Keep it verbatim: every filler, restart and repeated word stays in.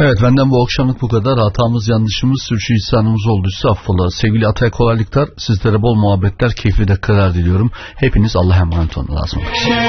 Evet, benden bu akşamlık bu kadar. Hatamız, yanlışımız, sürçülisanımız olduysa affola. Sevgili Atay, kolaylıklar, sizlere bol muhabbetler, keyifli dakikalar diliyorum. Hepiniz Allah'a emanet olun. Lazım.